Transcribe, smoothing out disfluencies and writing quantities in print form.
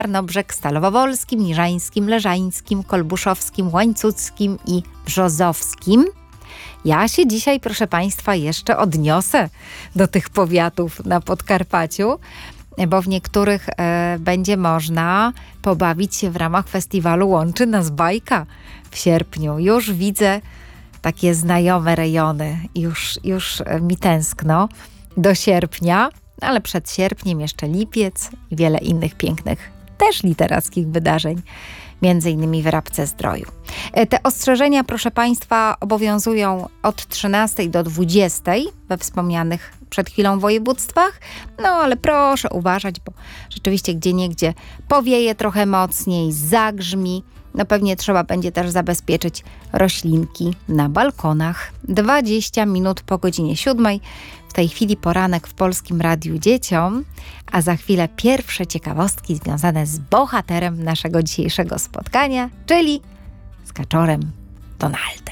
Tarnobrzeg, Stalowowolskim, Niżańskim, Leżańskim, Kolbuszowskim, Łańcuckim i Brzozowskim. Ja się dzisiaj, proszę Państwa, jeszcze odniosę do tych powiatów na Podkarpaciu, bo w niektórych będzie można pobawić się w ramach festiwalu Łączy Nas Bajka w sierpniu. Już widzę takie znajome rejony, już mi tęskno do sierpnia, ale przed sierpniem jeszcze lipiec i wiele innych pięknych, też literackich wydarzeń, między innymi w Rabce Zdroju. Te ostrzeżenia, proszę Państwa, obowiązują od 13 do 20 we wspomnianych przed chwilą województwach, no ale proszę uważać, bo rzeczywiście gdzieniegdzie powieje trochę mocniej, zagrzmi. No pewnie trzeba będzie też zabezpieczyć roślinki na balkonach. 20 minut po godzinie 7. W tej chwili poranek w Polskim Radiu Dzieciom, a za chwilę pierwsze ciekawostki związane z bohaterem naszego dzisiejszego spotkania, czyli z kaczorem Donaldem.